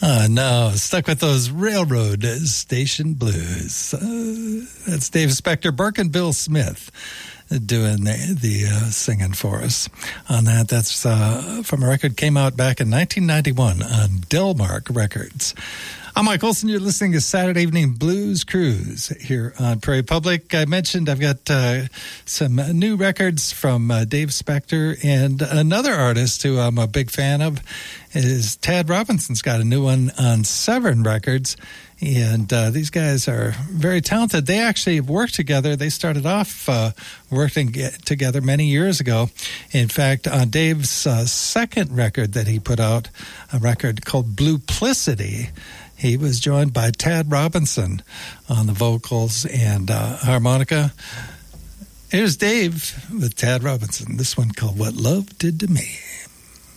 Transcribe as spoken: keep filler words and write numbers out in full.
Oh, no, stuck with those railroad station blues. Uh, that's Dave Spector, Burke and Bill Smith doing the, the uh, singing for us on that. That's uh, from a record came out back in nineteen ninety-one on Delmark Records. I'm Mike Olson. You're listening to Saturday Evening Blues Cruise here on Prairie Public. I mentioned I've got uh, some new records from uh, Dave Spector, and another artist who I'm a big fan of is Tad Robinson's got a new one on Severn Records. And uh, these guys are very talented. They actually have worked together. They started off uh, working together many years ago. In fact, on Dave's uh, second record that he put out, a record called Blueplicity, he was joined by Tad Robinson on the vocals and uh, harmonica. Here's Dave with Tad Robinson. This one called What Love Did to Me.